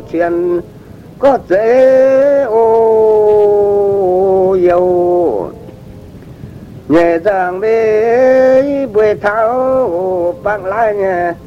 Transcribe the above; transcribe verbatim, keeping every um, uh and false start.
chuyện có dễ ô yêu nhẹ dàng với buổi tháo bằng lại nhẹ